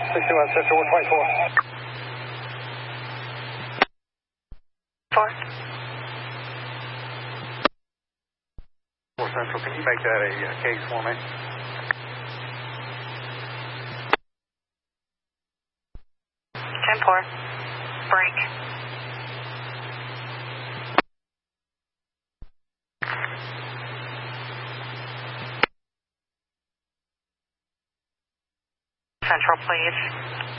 61 Central, 124. 4. 4 Central, can you make that a case for me? Ten-4. Break. Central, please.